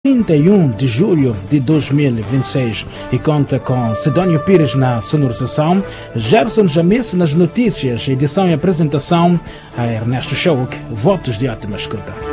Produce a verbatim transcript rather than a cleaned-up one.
trinta e um de julho de dois mil e vinte e seis e conta com Sidónio Pires na sonorização, Gerson James nas notícias, edição e apresentação, a Ernesto Chouk. Votos de ótima escuta.